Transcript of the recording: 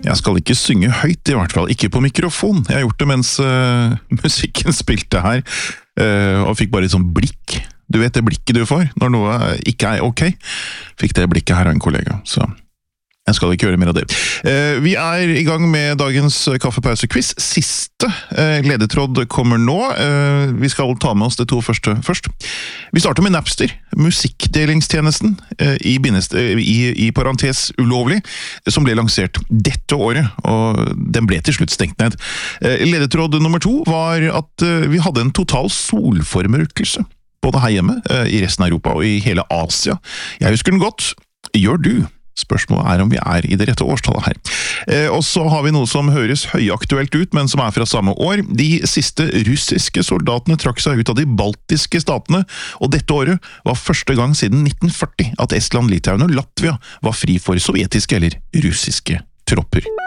Jeg skal ikke synge høyt, i hvert fall ikke på mikrofon. Jeg har gjort det mens musikken spilte her, og fikk bare et sånt blikk. Du vet det blikket du får når noe ikke er ok. Fikk det blikket her av en kollega, så jeg skal ikke gjøre mer av det. Vi er i gang med dagens kaffepause-quiz. Siste ledetråd kommer nå. Vi skal ta med oss de to første først. Vi starter med Napster, musikkdelingstjenesten, i parentes ulovlig, som ble lansert dette året, og den ble til slutt stengt ned. Ledetråd nummer 2 var at vi hadde en total solformørkelse, både her hjemme, i resten av Europa og i hele Asia. Jeg husker den godt. Gjør du? Spørsmålet er om vi er i det rette årstallet her. Og så har vi noe som høres høyaktuelt ut, men som er fra samme år. De siste russiske soldatene trakk seg ut av de baltiske statene, og dette året var første gang siden 1940 at Estland, Litauen og Latvia var fri for sovjetiske eller russiske tropper.